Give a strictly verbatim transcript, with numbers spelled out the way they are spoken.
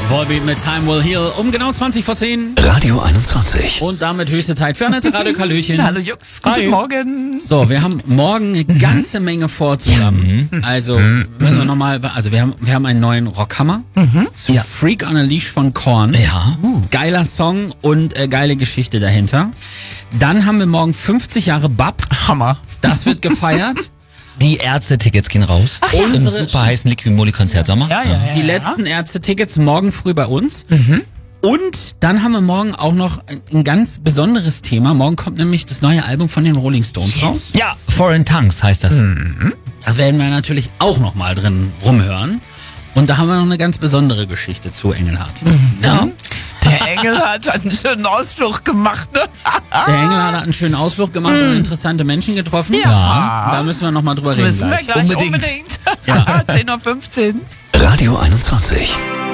Volbeat mit Time Will Heal um genau zwanzig vor zehn. Radio einundzwanzig. Und damit höchste Zeit für Annette Radio Hallöchen. Hallo Jux, guten Hi. Morgen. So, wir haben morgen eine ganze Menge vor zusammen. Also, müssen wir nochmal, also wir haben, wir haben einen neuen Rockhammer zu Ja. Freak on a Leash von Korn. Ja. Geiler Song und äh, geile Geschichte dahinter. Dann haben wir morgen fünfzig Jahre B A P. Hammer. Das wird gefeiert. Die Ärzte-Tickets gehen raus. ja. Im Unsere- super heißen Liquid Moly Konzertsommer. Ja, ja, ja. Die ja. letzten Ärzte-Tickets morgen früh bei uns. Und dann haben wir morgen auch noch ein, ein ganz besonderes Thema. Morgen kommt nämlich das neue Album von den Rolling Stones raus. Ja, Foreign Tongues heißt das. Das werden wir natürlich auch noch mal drin rumhören. Und da haben wir noch eine ganz besondere Geschichte zu Engelhardt. Ja. Der Engel hat einen schönen Ausflug gemacht, ne? Der Engelhardt hat einen schönen Ausflug gemacht und interessante Menschen getroffen. Ja. Da müssen wir noch mal drüber reden Müssen wir gleich. gleich Unbedingt. unbedingt. Ja. zehn Uhr fünfzehn. Radio einundzwanzig.